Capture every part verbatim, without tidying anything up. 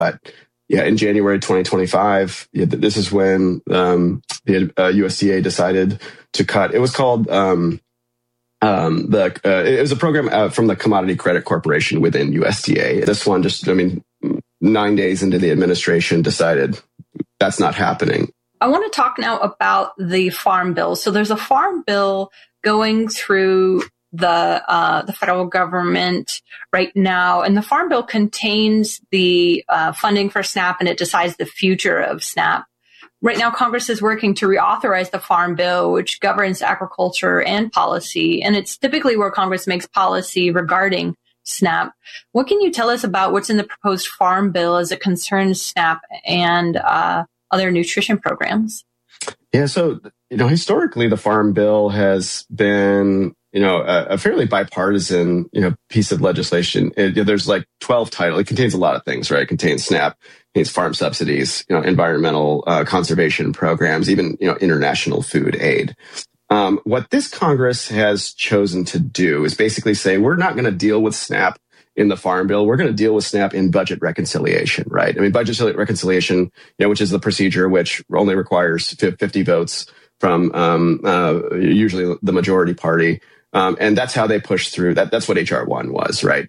But yeah, in January twenty twenty-five, yeah, this is when um, the uh, U S D A decided to cut. It was called um, um, the. Uh, it was a program uh, from the Commodity Credit Corporation within U S D A. This one just, I mean, nine days into the administration, decided that's not happening. I want to talk now about the Farm Bill. So there's a Farm Bill going through the uh, the federal government right now, and the Farm Bill contains the uh, funding for SNAP, and it decides the future of SNAP. Right now, Congress is working to reauthorize the Farm Bill, which governs agriculture and policy, and it's typically where Congress makes policy regarding SNAP. What can you tell us about what's in the proposed Farm Bill as it concerns SNAP and uh, other nutrition programs? Yeah, so, you know, historically, the Farm Bill has been, you know, a, a fairly bipartisan, you know, piece of legislation. It, there's like twelve titles. It contains a lot of things, right? It contains SNAP, it contains farm subsidies, you know, environmental uh, conservation programs, even, you know, international food aid. Um, what this Congress has chosen to do is basically say, we're not going to deal with SNAP in the Farm Bill. We're going to deal with SNAP in budget reconciliation, right? I mean, budget reconciliation, you know, which is the procedure which only requires fifty votes from um, uh, usually the majority party. Um, and that's how they push through that. That's what H R one was, right?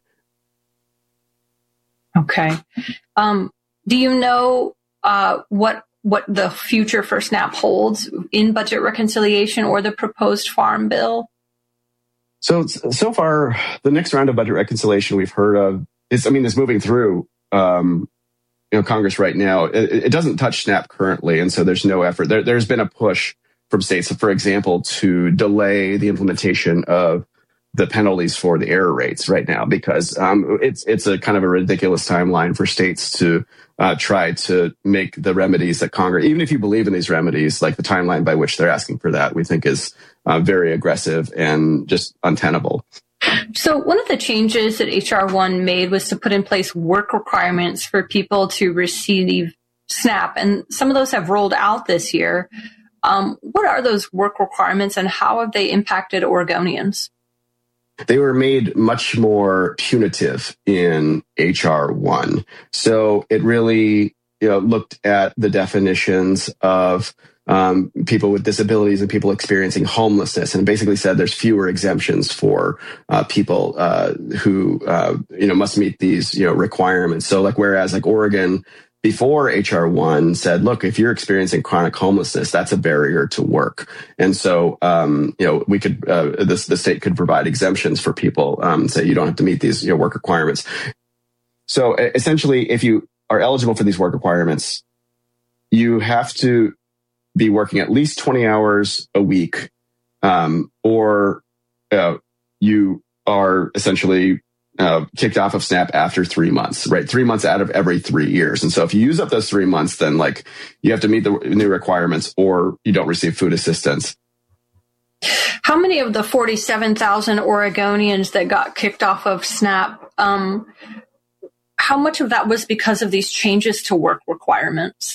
Okay. Um, do you know uh, what what the future for SNAP holds in budget reconciliation or the proposed Farm Bill? So, so far, the next round of budget reconciliation we've heard of is, I mean, is moving through, um, you know, Congress right now. It, it doesn't touch SNAP currently, and so there's no effort. There, there's been a push from states, for example, to delay the implementation of the penalties for the error rates right now, because um, it's it's a kind of a ridiculous timeline for states to uh, try to make the remedies that Congress, even if you believe in these remedies, like the timeline by which they're asking for that, we think is uh, very aggressive and just untenable. So one of the changes that H R one made was to put in place work requirements for people to receive SNAP, and some of those have rolled out this year. Um, what are those work requirements, and how have they impacted Oregonians? They were made much more punitive in H R one. So it really, you know, looked at the definitions of um, people with disabilities and people experiencing homelessness, and basically said there's fewer exemptions for uh, people uh, who, uh, you know, must meet these, you know, requirements. So like, whereas like Oregon, before H R one said, look, if you're experiencing chronic homelessness, that's a barrier to work. And so, um, you know, we could, uh, this, the state could provide exemptions for people, um, say you don't have to meet these, you know, work requirements. So essentially, if you are eligible for these work requirements, you have to be working at least twenty hours a week, um, or, uh, you are essentially Uh, kicked off of SNAP after three months, right? Three months out of every three years. And so if you use up those three months, then like you have to meet the new requirements or you don't receive food assistance. How many of the forty-seven thousand Oregonians that got kicked off of SNAP, um, how much of that was because of these changes to work requirements?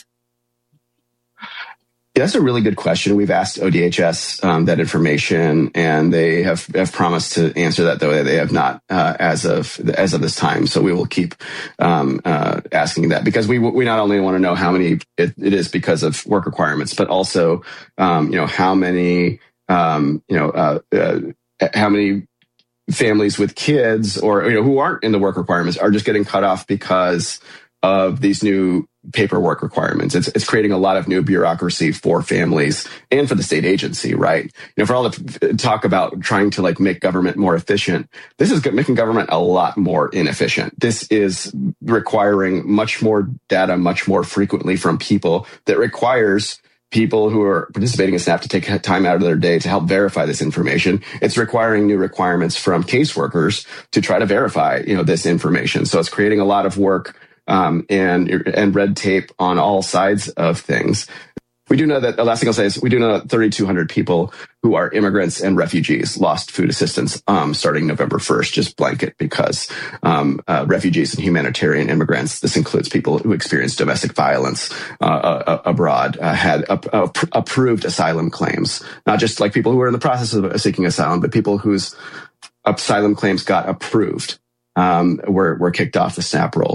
Yeah, that's a really good question. We've asked O D H S um, that information, and they have, have promised to answer that, though they have not uh, as of as of this time. So we will keep um, uh, asking that, because we we not only want to know how many it, it is because of work requirements, but also um, you know how many um, you know uh, uh, how many families with kids or you know who aren't in the work requirements are just getting cut off because of these new paperwork requirements. It's it's creating a lot of new bureaucracy for families and for the state agency, right? You know, for all the talk about trying to like make government more efficient, this is making government a lot more inefficient. This is requiring much more data, much more frequently from people, that requires people who are participating in SNAP to take time out of their day to help verify this information. It's requiring new requirements from caseworkers to try to verify, you know, this information. So it's creating a lot of work Um, and and red tape on all sides of things. We do know that, the last thing I'll say is, we do know that thirty-two hundred people who are immigrants and refugees lost food assistance um, starting November first, just blanket, because um, uh, refugees and humanitarian immigrants, this includes people who experienced domestic violence uh, uh, abroad, uh, had uh, uh, approved asylum claims, not just like people who were in the process of seeking asylum, but people whose asylum claims got approved um, were, were kicked off the SNAP rolls.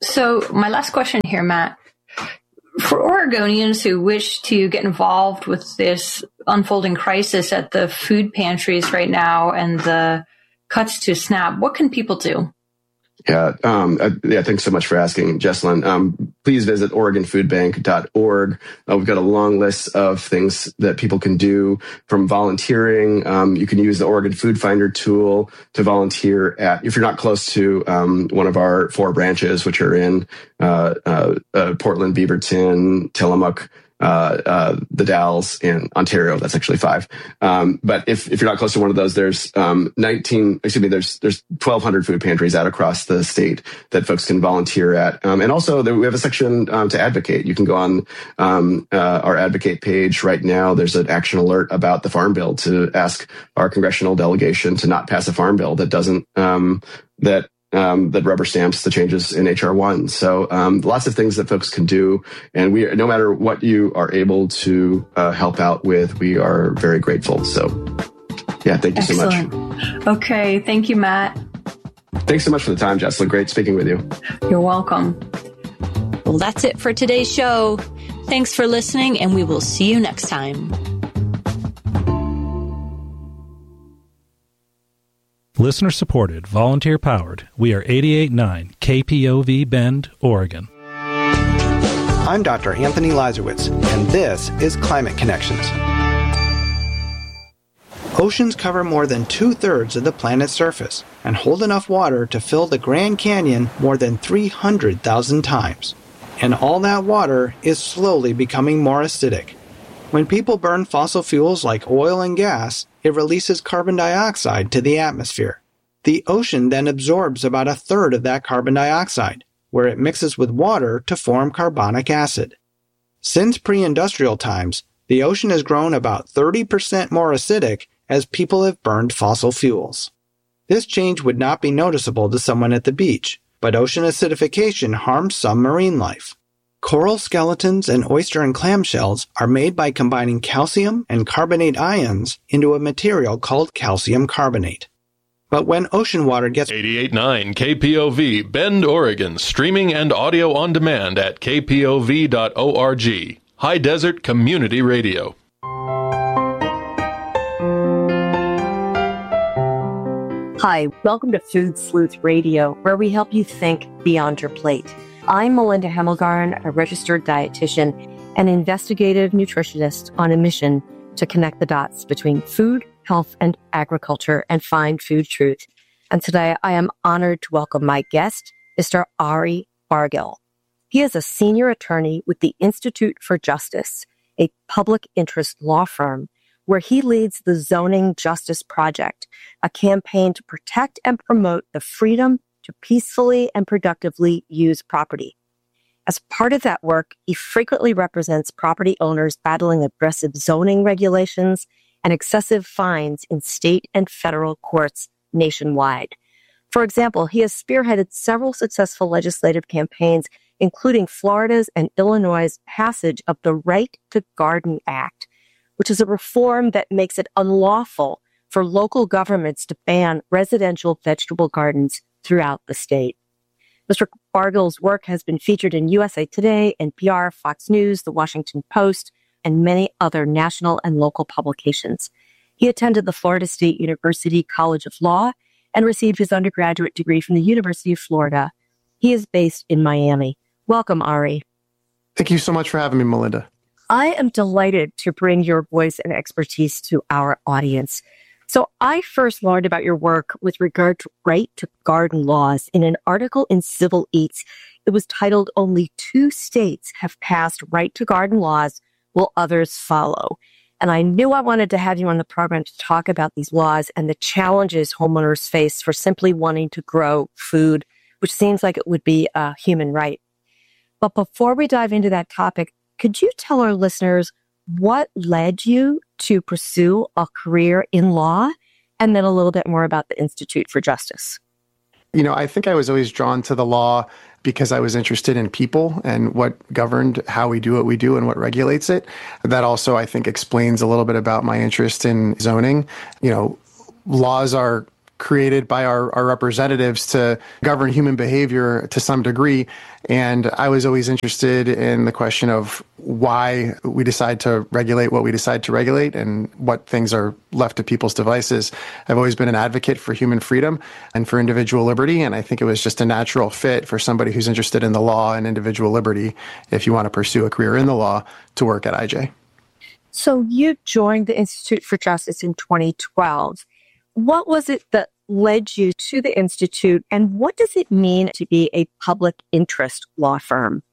So my last question here, Matt. For Oregonians who wish to get involved with this unfolding crisis at the food pantries right now and the cuts to SNAP, what can people do? Yeah, um, uh, yeah. Thanks so much for asking, Jesselyn. Um, please visit Oregon Food Bank dot org. Uh, we've got a long list of things that people can do, from volunteering. Um, you can use the Oregon Food Finder tool to volunteer at, if you're not close to um, one of our four branches, which are in uh, uh, uh, Portland, Beaverton, Tillamook, Uh, uh, the Dalles, and Ontario. That's actually five. Um, but if, if you're not close to one of those, there's um, nineteen, excuse me, there's there's twelve hundred food pantries out across the state that folks can volunteer at. Um, and also, there, we have a section um, to advocate. You can go on um, uh, our advocate page right now. There's an action alert about the Farm Bill to ask our congressional delegation to not pass a farm bill that doesn't, um, that Um, that rubber stamps the changes in H R one. So um, lots of things that folks can do. And we, no matter what you are able to uh, help out with, we are very grateful. So yeah, thank you Excellent. so much. Okay. Thank you, Matt. Thanks so much for the time, Jesselyn. Great speaking with you. You're welcome. Well, that's it for today's show. Thanks for listening, and we will see you next time. Listener supported, volunteer powered. We are eighty-eight point nine K P O V Bend, Oregon. I'm Doctor Anthony Lazarowitz, and this is Climate Connections. Oceans cover more than two-thirds of the planet's surface and hold enough water to fill the Grand Canyon more than three hundred thousand times. And all that water is slowly becoming more acidic. When people burn fossil fuels like oil and gas, it releases carbon dioxide to the atmosphere. The ocean then absorbs about a third of that carbon dioxide, where it mixes with water to form carbonic acid. Since pre-industrial times, the ocean has grown about thirty percent more acidic as people have burned fossil fuels. This change would not be noticeable to someone at the beach, but ocean acidification harms some marine life. Coral skeletons and oyster and clam shells are made by combining calcium and carbonate ions into a material called calcium carbonate. But when ocean water gets... eighty-eight point nine K P O V, Bend, Oregon, streaming and audio on demand at K P O V dot org. High Desert Community Radio. Hi, welcome to Food Sleuth Radio, where we help you think beyond your plate. I'm Melinda Hemmelgarn, a registered dietitian and investigative nutritionist on a mission to connect the dots between food, health, and agriculture and find food truth. And today I am honored to welcome my guest, Mister Ari Bargil. He is a senior attorney with the Institute for Justice, a public interest law firm where he leads the Zoning Justice Project, a campaign to protect and promote the freedom to peacefully and productively use property. As part of that work, he frequently represents property owners battling aggressive zoning regulations and excessive fines in state and federal courts nationwide. For example, he has spearheaded several successful legislative campaigns, including Florida's and Illinois' passage of the Right to Garden Act, which is a reform that makes it unlawful for local governments to ban residential vegetable gardens throughout the state. Mister Bargil's work has been featured in U S A Today, N P R, Fox News, The Washington Post, and many other national and local publications. He attended the Florida State University College of Law and received his undergraduate degree from the University of Florida. He is based in Miami. Welcome, Ari. Thank you so much for having me, Melinda. I am delighted to bring your voice and expertise to our audience. So I first learned about your work with regard to right to garden laws in an article in Civil Eats. It was titled, "Only Two States Have Passed Right to Garden Laws, Will Others Follow?" And I knew I wanted to have you on the program to talk about these laws and the challenges homeowners face for simply wanting to grow food, which seems like it would be a human right. But before we dive into that topic, could you tell our listeners what led you to pursue a career in law, and then a little bit more about the Institute for Justice? You know, I think I was always drawn to the law because I was interested in people and what governed how we do what we do and what regulates it. That also, I think, explains a little bit about my interest in zoning. You know, laws are created by our, our representatives to govern human behavior to some degree. And I was always interested in the question of why we decide to regulate what we decide to regulate and what things are left to people's devices. I've always been an advocate for human freedom and for individual liberty, and I think it was just a natural fit for somebody who's interested in the law and individual liberty, if you want to pursue a career in the law, to work at I J. So you joined the Institute for Justice in twenty twelve. What was it that led you to the Institute, and what does it mean to be a public interest law firm?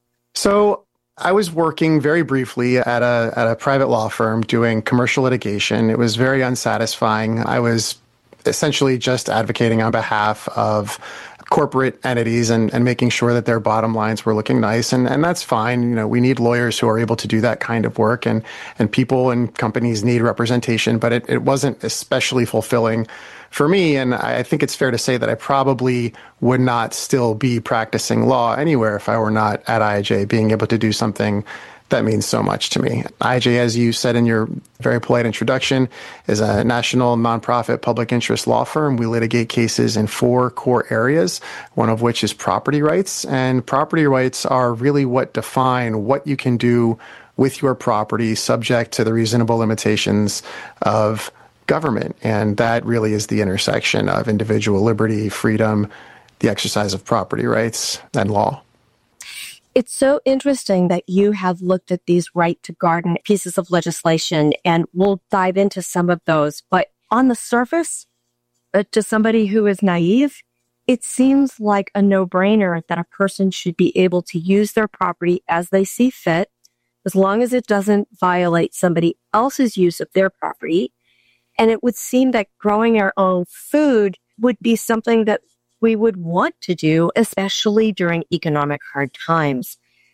So I was working very briefly at a at a private law firm doing commercial litigation. It was very unsatisfying. I was essentially just advocating on behalf of corporate entities and, and making sure that their bottom lines were looking nice. And, and that's fine. You know, we need lawyers who are able to do that kind of work, and, and people and companies need representation, but it, it wasn't especially fulfilling for me. And I think it's fair to say that I probably would not still be practicing law anywhere if I were not at I J, being able to do something that means so much to me. I J, as you said in your very polite introduction, is a national nonprofit public interest law firm. We litigate cases in four core areas, one of which is property rights. And property rights are really what define what you can do with your property subject to the reasonable limitations of government. And that really is the intersection of individual liberty, freedom, the exercise of property rights, and law. It's so interesting that you have looked at these right to garden pieces of legislation, and we'll dive into some of those. But on the surface, uh, to somebody who is naive, it seems like a no-brainer that a person should be able to use their property as they see fit, as long as it doesn't violate somebody else's use of their property. And it would seem that growing our own food would be something that we would want to do, especially during economic hard times.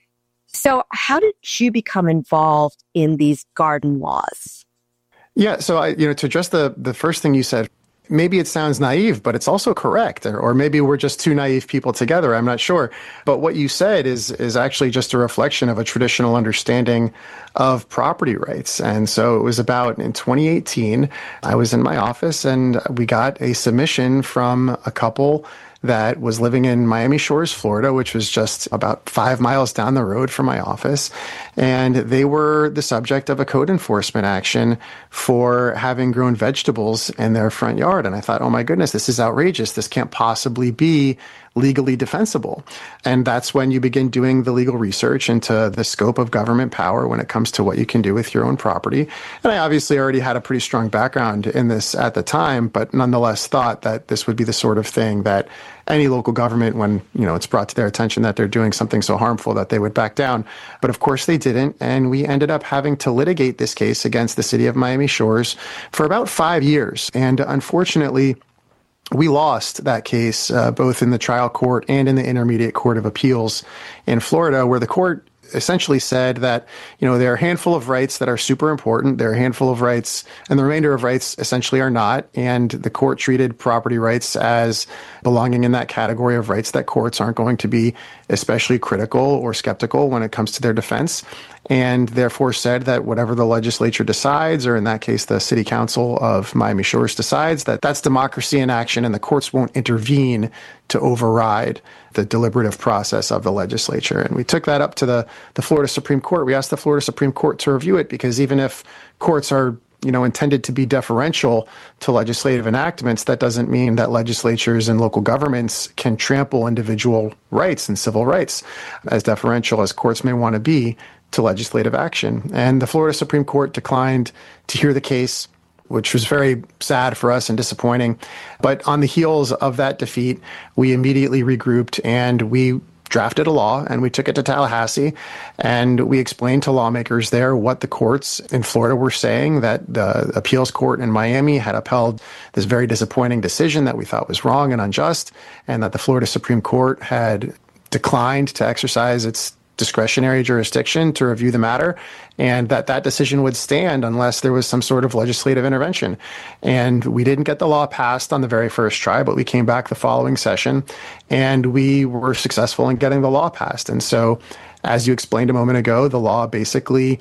So how did you become involved in these garden laws? Yeah, so I, you know, to address the, the first thing you said, maybe it sounds naive, but it's also correct. Or, or maybe we're just two naive people together. I'm not sure. But what you said is is actually just a reflection of a traditional understanding of property rights. And so it was about in twenty eighteen, I was in my office and we got a submission from a couple that was living in Miami Shores, Florida, which was just about five miles down the road from my office. And they were the subject of a code enforcement action for having grown vegetables in their front yard. And I thought, oh my goodness, this is outrageous. This can't possibly be legally defensible. And that's when you begin doing the legal research into the scope of government power when it comes to what you can do with your own property. And I obviously already had a pretty strong background in this at the time, but nonetheless thought that this would be the sort of thing that any local government, when you know it's brought to their attention that they're doing something so harmful, that they would back down. But of course they didn't, and we ended up having to litigate this case against the city of Miami Shores for about five years. And unfortunately, we lost that case uh, both in the trial court and in the Intermediate Court of Appeals in Florida, where the court essentially said that, you know, there are a handful of rights that are super important. There are a handful of rights, and the remainder of rights essentially are not. And the court treated property rights as belonging in that category of rights that courts aren't going to be especially critical or skeptical when it comes to their defense. And therefore said that whatever the legislature decides, or in that case, the city council of Miami Shores decides, that that's democracy in action, and the courts won't intervene to override the deliberative process of the legislature. And we took that up to the, the Florida Supreme Court. We asked the Florida Supreme Court to review it, because even if courts are, you know, intended to be deferential to legislative enactments, that doesn't mean that legislatures and local governments can trample individual rights and civil rights, as deferential as courts may want to be to legislative action. And the Florida Supreme Court declined to hear the case, which was very sad for us and disappointing. But on the heels of that defeat, we immediately regrouped and we drafted a law, and we took it to Tallahassee, and we explained to lawmakers there what the courts in Florida were saying, that the appeals court in Miami had upheld this very disappointing decision that we thought was wrong and unjust, and that the Florida Supreme Court had declined to exercise its discretionary jurisdiction to review the matter, and that that decision would stand unless there was some sort of legislative intervention. And we didn't get the law passed on the very first try, but we came back the following session and we were successful in getting the law passed. And so, as you explained a moment ago, the law basically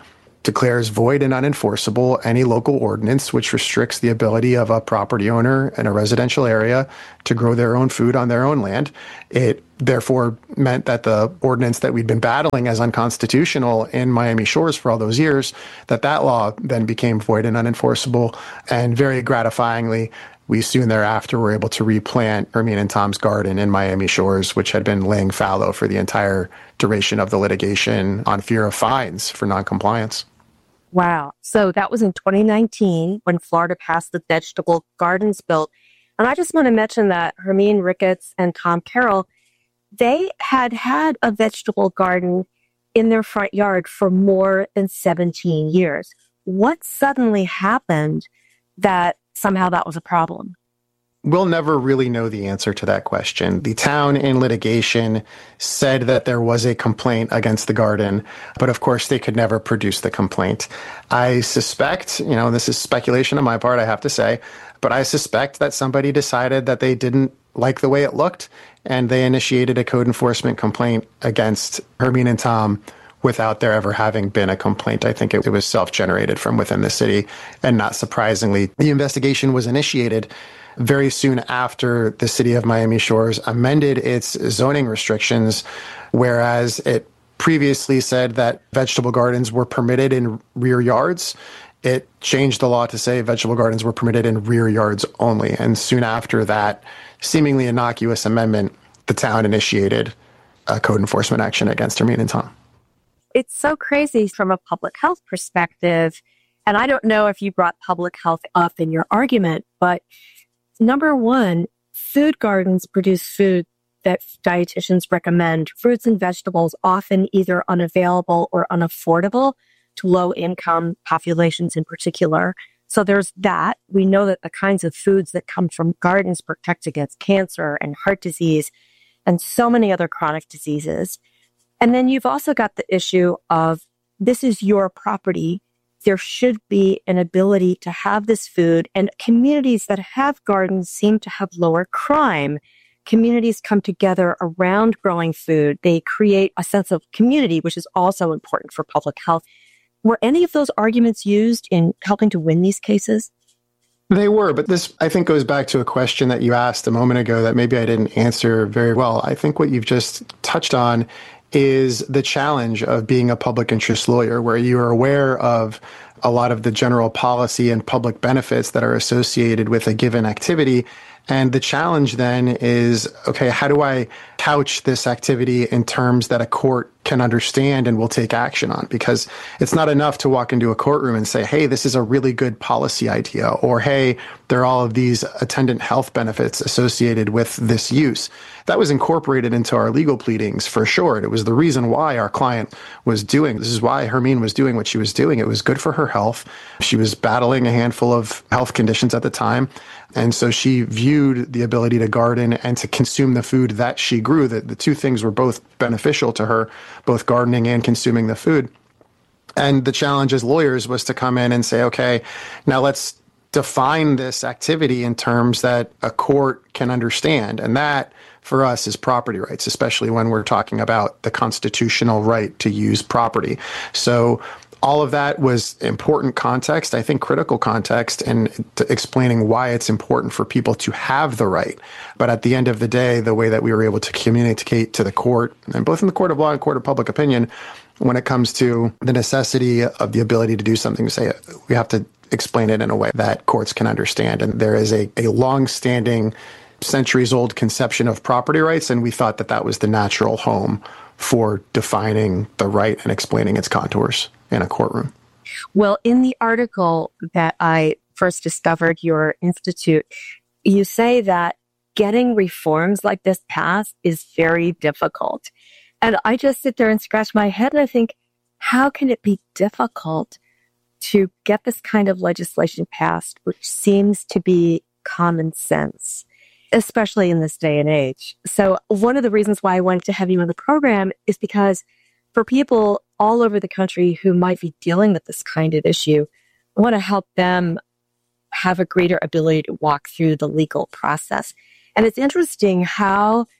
declares void and unenforceable any local ordinance which restricts the ability of a property owner in a residential area to grow their own food on their own land. It therefore meant that the ordinance that we'd been battling as unconstitutional in Miami Shores for all those years, that that law then became void and unenforceable. And very gratifyingly, we soon thereafter were able to replant Hermine and Tom's garden in Miami Shores, which had been laying fallow for the entire duration of the litigation on fear of fines for noncompliance. Wow. So that was in twenty nineteen when Florida passed the Vegetable Gardens Bill. And I just want to mention that Hermine Ricketts and Tom Carroll, they had had a vegetable garden in their front yard for more than seventeen years. What suddenly happened that somehow that was a problem? We'll never really know the answer to that question. The town in litigation said that there was a complaint against the garden, but of course they could never produce the complaint. I suspect, you know, this is speculation on my part, I have to say, but I suspect that somebody decided that they didn't like the way it looked, and they initiated a code enforcement complaint against Hermine and Tom without there ever having been a complaint. I think it, it was self-generated from within the city, and not surprisingly, the investigation was initiated very soon after the city of Miami Shores amended its zoning restrictions, whereas it previously said that vegetable gardens were permitted in rear yards. It changed the law to say vegetable gardens were permitted in rear yards only. And soon after that seemingly innocuous amendment, the town initiated a code enforcement action against Hermine and Tom. It's so crazy from a public health perspective. And I don't know if you brought public health up in your argument, but number one, food gardens produce food that dietitians recommend, fruits and vegetables often either unavailable or unaffordable to low-income populations in particular. So there's that. We know that the kinds of foods that come from gardens protect against cancer and heart disease and so many other chronic diseases. And then you've also got the issue of this is your property. There should be an ability to have this food, and communities that have gardens seem to have lower crime. Communities come together around growing food. They create a sense of community, which is also important for public health. Were any of those arguments used in helping to win these cases? They were, but this, I think, goes back to a question that you asked a moment ago that maybe I didn't answer very well. I think what you've just touched on is the challenge of being a public interest lawyer, where you are aware of a lot of the general policy and public benefits that are associated with a given activity. And the challenge then is, okay, how do I couch this activity in terms that a court can understand and will take action on? Because it's not enough to walk into a courtroom and say, hey, this is a really good policy idea, or hey, there are all of these attendant health benefits associated with this use. That was incorporated into our legal pleadings for sure. It was the reason why our client was doing, this is why Hermine was doing what she was doing. It was good for her health. She was battling a handful of health conditions at the time. And so she viewed the ability to garden and to consume the food that she grew, that the two things were both beneficial to her, both gardening and consuming the food. And the challenge as lawyers was to come in and say, okay, now let's define this activity in terms that a court can understand. And that, for us, is property rights, especially when we're talking about the constitutional right to use property. So all of that was important context, I think critical context, and explaining why it's important for people to have the right. But at the end of the day, the way that we were able to communicate to the court, and both in the court of law and court of public opinion, when it comes to the necessity of the ability to do something, to say we have to explain it in a way that courts can understand. And there is a, a long-standing, centuries-old conception of property rights, and we thought that that was the natural home for defining the right and explaining its contours in a courtroom. Well, in the article that I first discovered your institute, you say that getting reforms like this passed is very difficult. And I just sit there and scratch my head and I think, how can it be difficult to get this kind of legislation passed, which seems to be common sense, especially in this day and age? So one of the reasons why I wanted to have you on the program is because for people all over the country who might be dealing with this kind of issue, I want to help them have a greater ability to walk through the legal process. And it's interesting how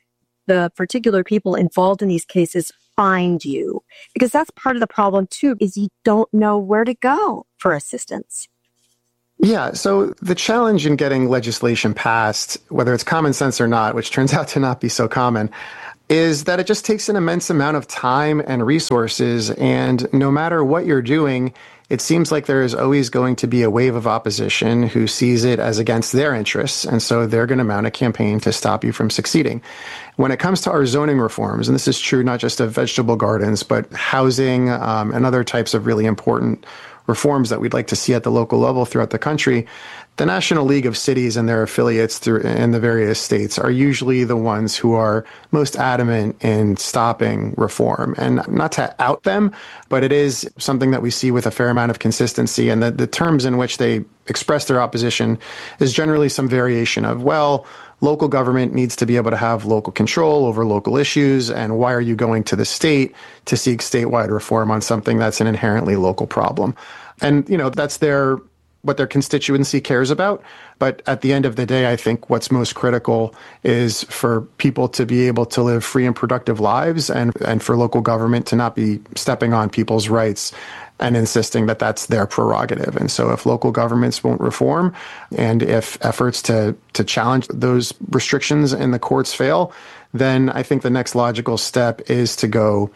the particular people involved in these cases find you? Because that's part of the problem too, is you don't know where to go for assistance. Yeah, so the challenge in getting legislation passed, whether it's common sense or not, which turns out to not be so common, is that it just takes an immense amount of time and resources. And no matter what you're doing, it seems like there is always going to be a wave of opposition who sees it as against their interests. And so they're going to mount a campaign to stop you from succeeding. When it comes to our zoning reforms, and this is true not just of vegetable gardens, but housing um, and other types of really important reforms that we'd like to see at the local level throughout the country, the National League of Cities and their affiliates through in the various states are usually the ones who are most adamant in stopping reform. And not to out them, but it is something that we see with a fair amount of consistency. And the, the terms in which they express their opposition is generally some variation of, well, local government needs to be able to have local control over local issues, and why are you going to the state to seek statewide reform on something that's an inherently local problem? And, you know, that's their what their constituency cares about. But at the end of the day, I think what's most critical is for people to be able to live free and productive lives, and, and for local government to not be stepping on people's rights and insisting that that's their prerogative. And so if local governments won't reform, and if efforts to, to challenge those restrictions in the courts fail, then I think the next logical step is to go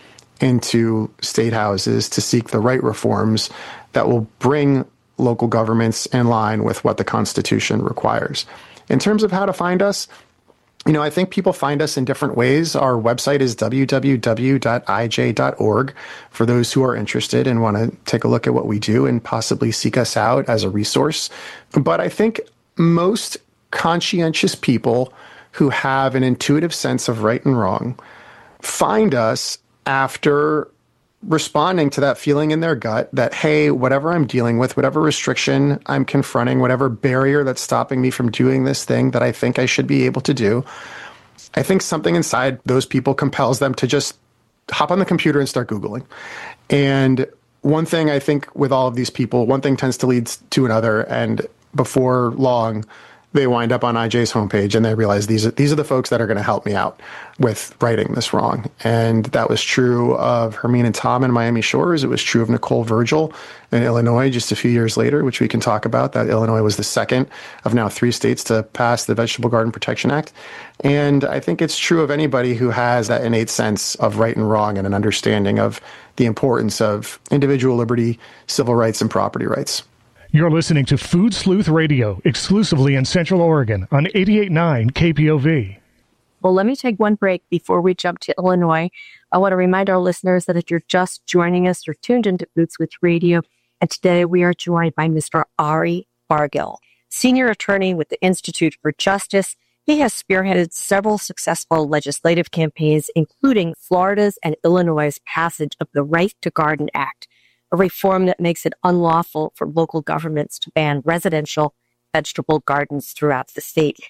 into state houses to seek the right reforms that will bring local governments in line with what the Constitution requires. In terms of how to find us, you know, I think people find us in different ways. Our website is w w w dot i j dot org for those who are interested and want to take a look at what we do and possibly seek us out as a resource. But I think most conscientious people who have an intuitive sense of right and wrong find us after responding to that feeling in their gut that, hey, whatever I'm dealing with, whatever restriction I'm confronting, whatever barrier that's stopping me from doing this thing that I think I should be able to do, I think something inside those people compels them to just hop on the computer and start Googling. And one thing I think with all of these people, one thing tends to lead to another, and before long, they wind up on I J's homepage and they realize these are, these are the folks that are going to help me out with righting this wrong. And that was true of Hermine and Tom in Miami Shores. It was true of Nicole Virgil in Illinois just a few years later, which we can talk about. That Illinois was the second of now three states to pass the Vegetable Garden Protection Act. And I think it's true of anybody who has that innate sense of right and wrong and an understanding of the importance of individual liberty, civil rights, and property rights. You're listening to Food Sleuth Radio, exclusively in Central Oregon on eighty-eight point nine K P O V. Well, let me take one break before we jump to Illinois. I want to remind our listeners that if you're just joining us, you're tuned into Food Sleuth Radio, and today we are joined by Mister Ari Bargil, senior attorney with the Institute for Justice. He has spearheaded several successful legislative campaigns, including Florida's and Illinois' passage of the Right to Garden Act, a reform that makes it unlawful for local governments to ban residential vegetable gardens throughout the state.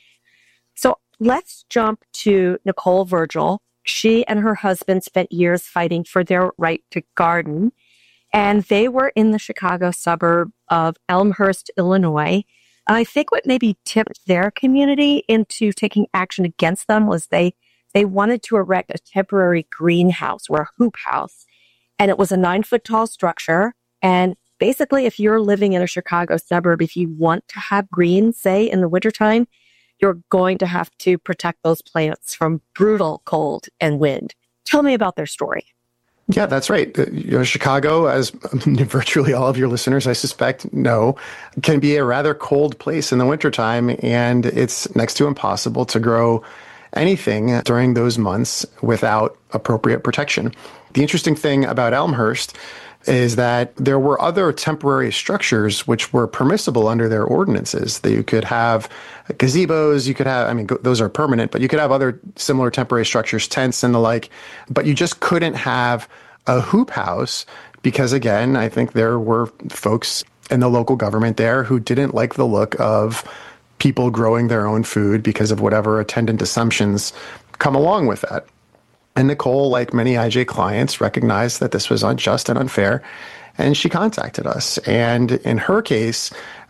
So let's jump to Nicole Virgil. She and her husband spent years fighting for their right to garden, and they were in the Chicago suburb of Elmhurst, Illinois. I think what maybe tipped their community into taking action against them was they, they wanted to erect a temporary greenhouse or a hoop house. And it was a nine foot tall structure. And basically, if you're living in a Chicago suburb, if you want to have green, say in the wintertime, you're going to have to protect those plants from brutal cold and wind. Tell me about their story. Yeah, that's right. You know, Chicago, as virtually all of your listeners, I suspect, know, can be a rather cold place in the wintertime. And it's next to impossible to grow anything during those months without appropriate protection. The interesting thing about Elmhurst is that there were other temporary structures which were permissible under their ordinances. That you could have gazebos, you could have, I mean, those are permanent, but you could have other similar temporary structures, tents and the like, but you just couldn't have a hoop house because, again, I think there were folks in the local government there who didn't like the look of people growing their own food because of whatever attendant assumptions come along with that. And Nicole, like many I J clients, recognized that this was unjust and unfair, and she contacted us. And in her case,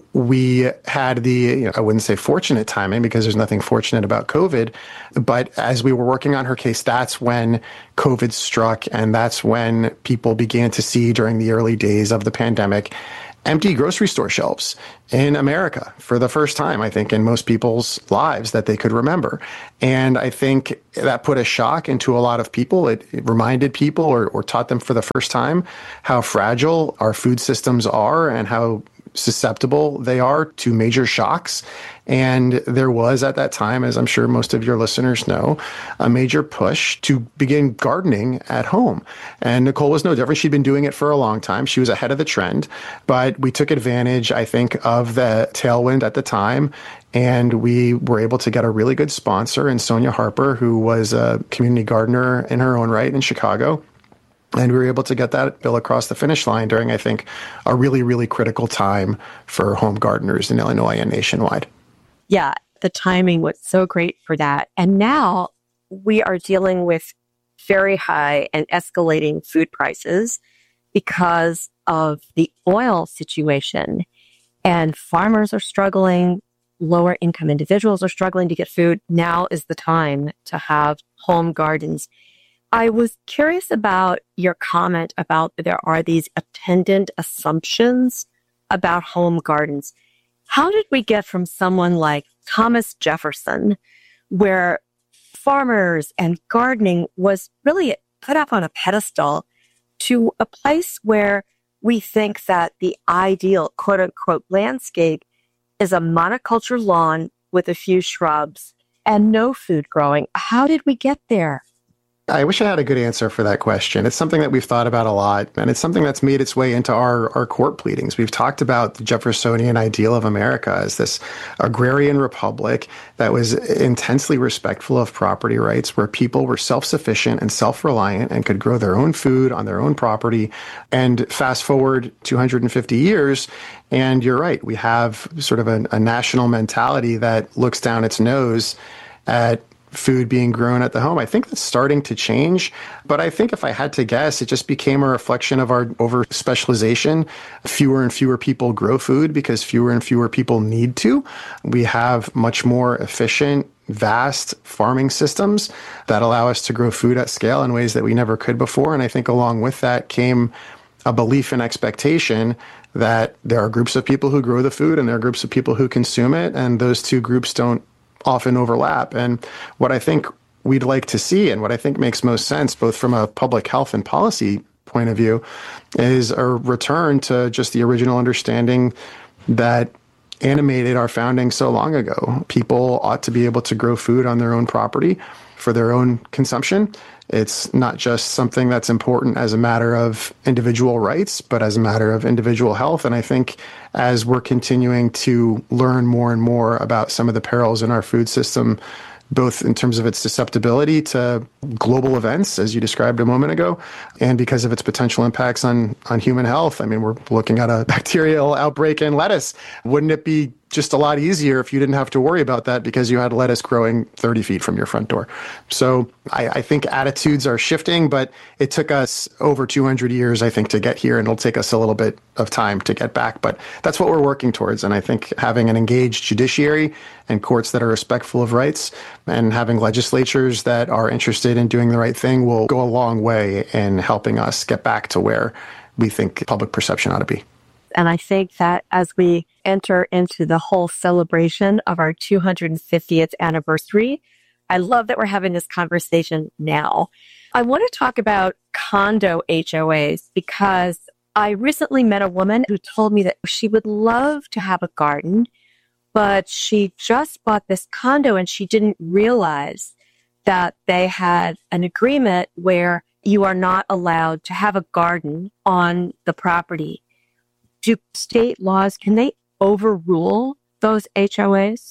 we had the, you know, I wouldn't say fortunate timing because there's nothing fortunate about COVID, but as we were working on her case, that's when COVID struck, and that's when people began to see during the early days of the pandemic empty grocery store shelves in America for the first time, I think, in most people's lives that they could remember. And I think that put a shock into a lot of people. It, it reminded people or, or taught them for the first time how fragile our food systems are and how susceptible they are to major shocks. And there was at that time, as I'm sure most of your listeners know, a major push to begin gardening at home. And Nicole was no different. She'd been doing it for a long time. She was ahead of the trend, but we took advantage, I think, of the tailwind at the time. And we were able to get a really good sponsor in Sonia Harper, who was a community gardener in her own right in Chicago. And we were able to get that bill across the finish line during, I think, a really, really critical time for home gardeners in Illinois and nationwide. Yeah, the timing was so great for that. And now we are dealing with very high and escalating food prices because of the oil situation. And farmers are struggling, lower income individuals are struggling to get food. Now is the time to have home gardens. I was curious about your comment about there are these attendant assumptions about home gardens. How did we get from someone like Thomas Jefferson, where farmers and gardening was really put up on a pedestal, to a place where we think that the ideal quote unquote landscape is a monoculture lawn with a few shrubs and no food growing? How did we get there? I wish I had a good answer for that question. It's something that we've thought about a lot, and it's something that's made its way into our, our court pleadings. We've talked about the Jeffersonian ideal of America as this agrarian republic that was intensely respectful of property rights, where people were self-sufficient and self-reliant and could grow their own food on their own property. And fast forward two hundred fifty years, and you're right, we have sort of a, a national mentality that looks down its nose at food being grown at the home. I think that's starting to change, but I think if I had to guess, it just became a reflection of our over specialization. Fewer and fewer people grow food because fewer and fewer people need to. We have much more efficient, vast farming systems that allow us to grow food at scale in ways that we never could before. And I think along with that came a belief and expectation that there are groups of people who grow the food and there are groups of people who consume it, and those two groups don't often overlap. And what I think we'd like to see, and what I think makes most sense, both from a public health and policy point of view, is a return to just the original understanding that animated our founding so long ago. People ought to be able to grow food on their own property for their own consumption. It's not just something that's important as a matter of individual rights, but as a matter of individual health. And I think as we're continuing to learn more and more about some of the perils in our food system, both in terms of its susceptibility to global events, as you described a moment ago, and because of its potential impacts on, on human health. I mean, we're looking at a bacterial outbreak in lettuce. Wouldn't it be just a lot easier if you didn't have to worry about that because you had lettuce growing thirty feet from your front door? So I, I think attitudes are shifting, but it took us over two hundred years, I think, to get here, and it'll take us a little bit of time to get back. But that's what we're working towards. And I think having an engaged judiciary and courts that are respectful of rights and having legislatures that are interested in doing the right thing will go a long way in helping us get back to where we think public perception ought to be. And I think that as we enter into the whole celebration of our two hundred fiftieth anniversary, I love that we're having this conversation now. I want to talk about condo H O As because I recently met a woman who told me that she would love to have a garden, but she just bought this condo and she didn't realize that they had an agreement where you are not allowed to have a garden on the property. Do state laws, can they overrule those H O As?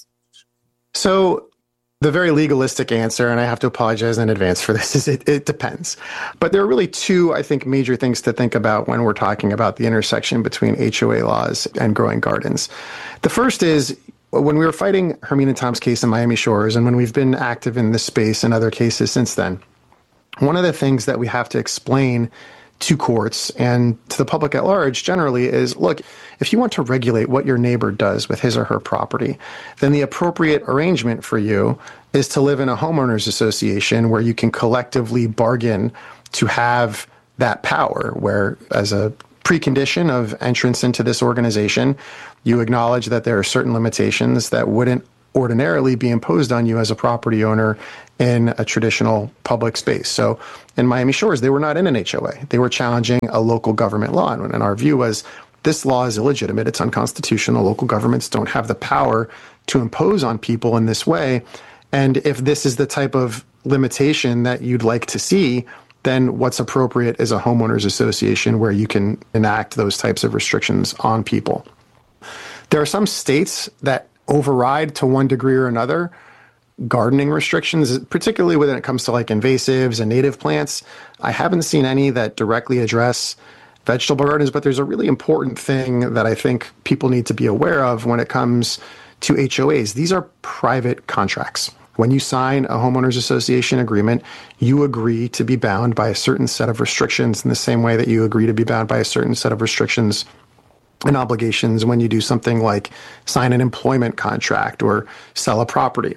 So the very legalistic answer, and I have to apologize in advance for this, is it, it depends. But there are really two, I think, major things to think about when we're talking about the intersection between H O A laws and growing gardens. The first is when we were fighting Hermine and Tom's case in Miami Shores, and when we've been active in this space and other cases since then, one of the things that we have to explain to courts and to the public at large generally is, look, if you want to regulate what your neighbor does with his or her property, then the appropriate arrangement for you is to live in a homeowners association where you can collectively bargain to have that power, where as a precondition of entrance into this organization, you acknowledge that there are certain limitations that wouldn't ordinarily be imposed on you as a property owner in a traditional public space. So in Miami Shores, they were not in an H O A. They were challenging a local government law. And our view was this law is illegitimate. It's unconstitutional. Local governments don't have the power to impose on people in this way. And if this is the type of limitation that you'd like to see, then what's appropriate is a homeowners association where you can enact those types of restrictions on people. There are some states that override to one degree or another gardening restrictions, particularly when it comes to like invasives and native plants. I haven't seen any that directly address vegetable gardens, but there's a really important thing that I think people need to be aware of when it comes to H O As. These are private contracts. When you sign a homeowners association agreement, you agree to be bound by a certain set of restrictions in the same way that you agree to be bound by a certain set of restrictions and obligations when you do something like sign an employment contract or sell a property.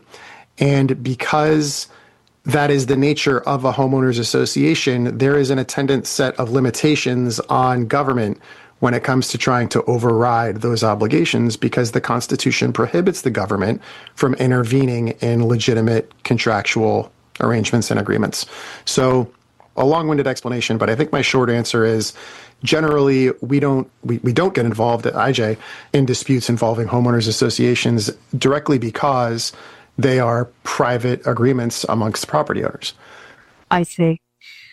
And because that is the nature of a homeowners association, there is an attendant set of limitations on government when it comes to trying to override those obligations, because the Constitution prohibits the government from intervening in legitimate contractual arrangements and agreements. So a long-winded explanation, but I think my short answer is generally we don't we, we don't get involved at I J in disputes involving homeowners associations directly because they are private agreements amongst property owners. I see.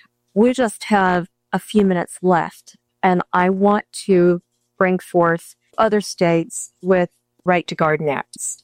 We just have a few minutes left, and I want to bring forth other states with right to garden acts.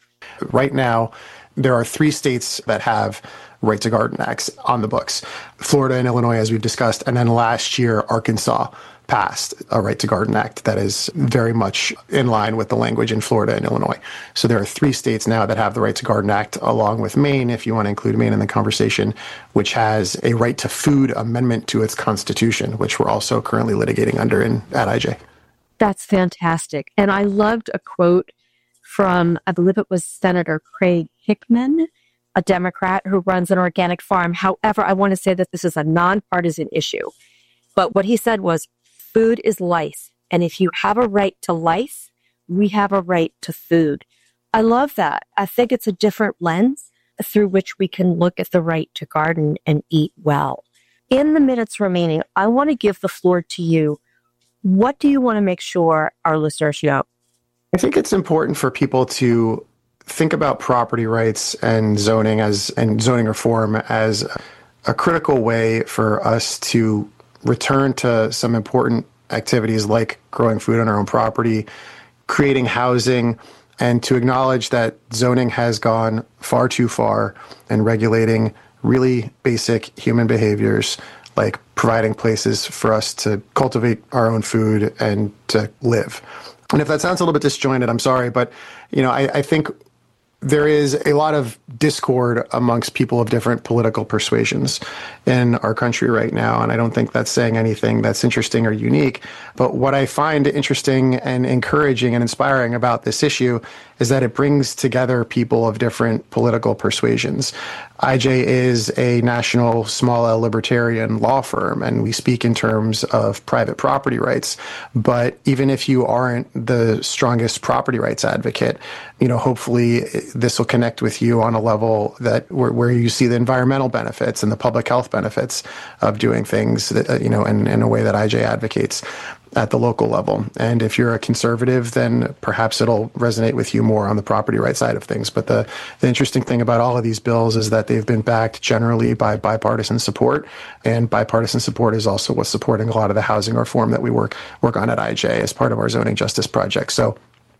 Right now, there are three states that have right to garden acts on the books. Florida and Illinois, as we've discussed, and then last year, Arkansas passed a right to garden act that is very much in line with the language in Florida and Illinois. So there are three states now that have the right to garden act, along with Maine, if you want to include Maine in the conversation, which has a right to food amendment to its constitution, which we're also currently litigating under in at I J. That's fantastic. And I loved a quote from, I believe it was Senator Craig Hickman, a Democrat who runs an organic farm. However, I want to say that this is a nonpartisan issue. But what he said was, food is life. And if you have a right to life, we have a right to food. I love that. I think it's a different lens through which we can look at the right to garden and eat well. In the minutes remaining, I want to give the floor to you. What do you want to make sure our listeners know? I think it's important for people to think about property rights and zoning as and zoning reform as a critical way for us to return to some important activities like growing food on our own property, creating housing, and to acknowledge that zoning has gone far too far in regulating really basic human behaviors like providing places for us to cultivate our own food and to live. And if that sounds a little bit disjointed, I'm sorry, but you know, I, I think there is a lot of discord amongst people of different political persuasions in our country right now, and I don't think that's saying anything that's interesting or unique. But what I find interesting and encouraging and inspiring about this issue is that it brings together people of different political persuasions. I J is a national small L libertarian law firm, and we speak in terms of private property rights. But even if you aren't the strongest property rights advocate, you know, hopefully this will connect with you on a level that where, where you see the environmental benefits and the public health benefits of doing things that, you know, in, in a way that I J advocates at the local level. And if you're a conservative, then perhaps it'll resonate with you more on the property right side of things. But the, the interesting thing about all of these bills is that they've been backed generally by bipartisan support, and bipartisan support is also what's supporting a lot of the housing reform that we work work on at I J as part of our zoning justice project. So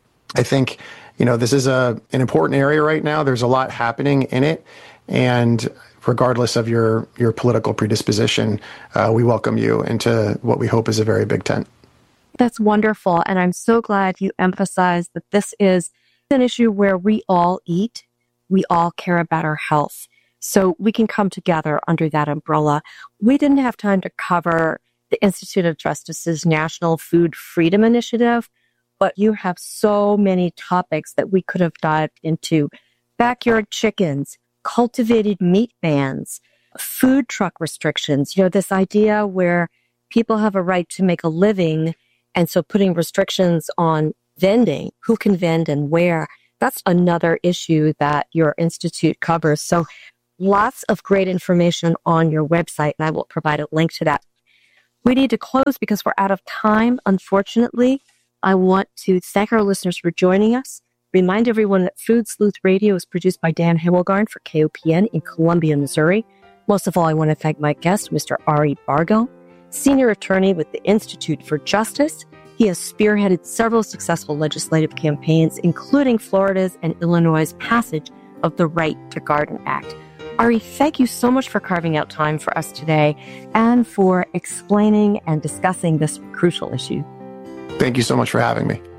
I think, you know, this is a an important area right now. There's a lot happening in it, and regardless of your your political predisposition, uh, we welcome you into what we hope is a very big tent. That's wonderful. And I'm so glad you emphasized that this is an issue where we all eat. We all care about our health. So we can come together under that umbrella. We didn't have time to cover the Institute of Justice's National Food Freedom Initiative, but you have so many topics that we could have dived into. Backyard chickens, cultivated meat bans, food truck restrictions, you know, this idea where people have a right to make a living, and so putting restrictions on vending, who can vend and where, that's another issue that your institute covers. So lots of great information on your website, and I will provide a link to that. We need to close because we're out of time, unfortunately. I want to thank our listeners for joining us. Remind everyone that Food Sleuth Radio is produced by Dan Himmelgarn for K O P N in Columbia, Missouri. Most of all, I want to thank my guest, Mister Ari Bargo, senior attorney with the Institute for Justice. He has spearheaded several successful legislative campaigns, including Florida's and Illinois' passage of the Right to Garden Act. Ari, thank you so much for carving out time for us today and for explaining and discussing this crucial issue. Thank you so much for having me.